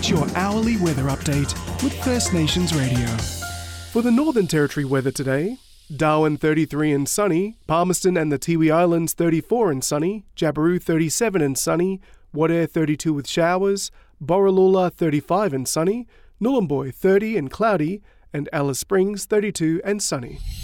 Get your hourly weather update with First Nations Radio. For the Northern Territory weather today, Darwin 33 and sunny, Palmerston and the Tiwi Islands 34 and sunny, Jabiru 37 and sunny, Wadair 32 with showers, Borroloola 35 and sunny, Nhulunbuy 30 and cloudy, and Alice Springs 32 and sunny.